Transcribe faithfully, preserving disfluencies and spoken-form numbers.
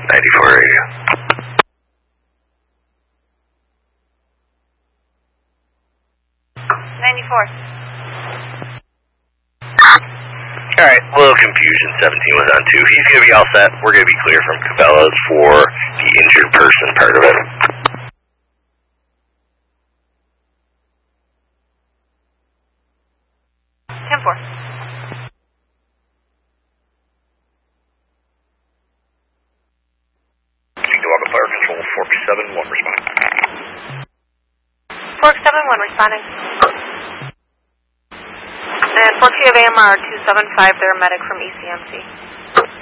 ninety-four radio. ninety-four. Alright, little confusion, seventeen was on two. He's going to be all set. We're going to be clear from Cabela's for the injured person part of it. ten four. Welcome Fire Control, Fork seven one responding. Fork seven one responding. And Fork C of A M R two seven five, they're a medic from E C M C.